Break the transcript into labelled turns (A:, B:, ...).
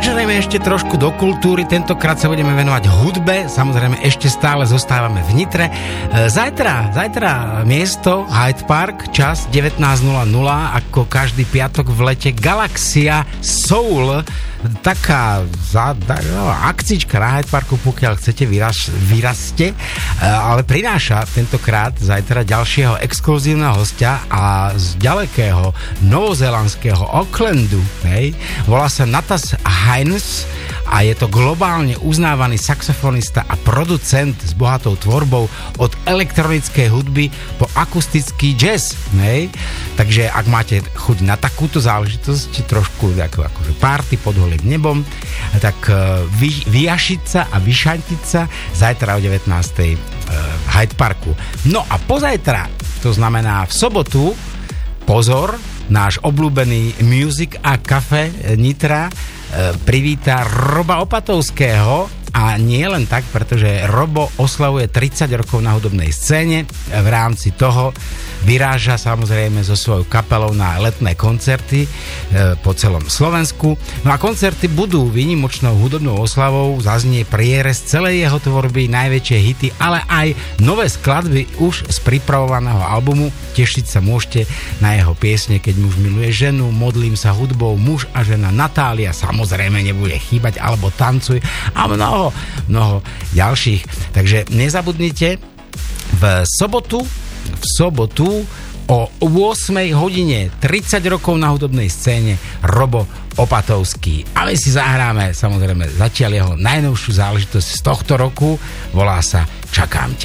A: Začneme ešte trošku do kultúry, tentokrát sa budeme venovať hudbe, samozrejme ešte stále zostávame v Nitre. Zajtra miesto Hyde Park, čas 19:00, ako každý piatok v lete, Galaxia Soul, taká akcička na Hyde Parku, pokiaľ chcete, vyraste, ale prináša tentokrát zajtra ďalšieho exkluzívneho hostia a z ďalekého novozélandského Aucklandu, hej, volá sa Natas Hines a je to globálne uznávaný saxofonista a producent s bohatou tvorbou od elektronickej hudby po akustický jazz, hej. Takže ak máte chuť na takúto záležitosť, trošku akože party pod holým nebom, tak vyjašiť sa a vyšantiť sa zajtra o 19:00 v Hyde Parku. No a pozajtra, to znamená v sobotu, pozor, náš obľúbený Music a Cafe Nitra privíta Roba Opatovského a nie len tak, pretože Robo oslavuje 30 rokov na hudobnej scéne. V rámci toho vyráža samozrejme so svojou kapelou na letné koncerty po celom Slovensku. No a koncerty budú výnimočnou hudobnou oslavou, zaznie prierez celej jeho tvorby, najväčšie hity, ale aj nové skladby už z pripravovaného albumu. Tešiť sa môžete na jeho piesne Keď muž miluje ženu, Modlím sa hudbou, Muž a žena, Natália, samozrejme nebude chýbať, alebo Tancuj a mnoho ďalších. Takže nezabudnite v sobotu o 8 hodine 30 rokov na hudobnej scéne Robo Opatovský. A my si zahráme samozrejme zatiaľ jeho najnovšiu záležitosť z tohto roku, volá sa Čakám ťa.